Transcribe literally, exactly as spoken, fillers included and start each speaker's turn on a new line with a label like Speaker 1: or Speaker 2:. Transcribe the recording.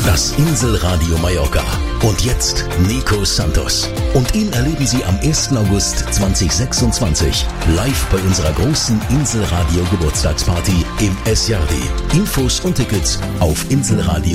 Speaker 1: Das Inselradio Mallorca. Und jetzt Nico Santos. Und ihn erleben Sie am ersten August zweitausendsechsundzwanzig live bei unserer großen Inselradio Geburtstagsparty im S Jardi. Infos und Tickets auf inselradio.